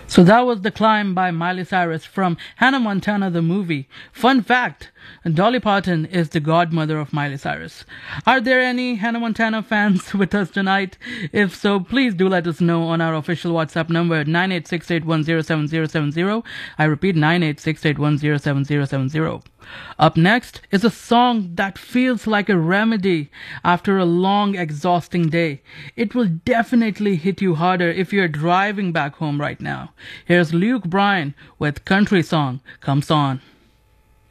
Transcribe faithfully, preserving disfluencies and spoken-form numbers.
So that was The Climb by Miley Cyrus from Hannah Montana the movie. Fun fact, Dolly Parton is the godmother of Miley Cyrus. Are there any Hannah Montana fans with us tonight? If so, please do let us know on our official WhatsApp number nine eight six eight one zero seven zero seven zero. I repeat, nine eight six eight one zero seven zero seven zero. Up next is a song that feels like a remedy after a long, exhausting day. It will definitely hit you harder if you're driving back home right now. Here's Luke Bryan with Country Song Comes On.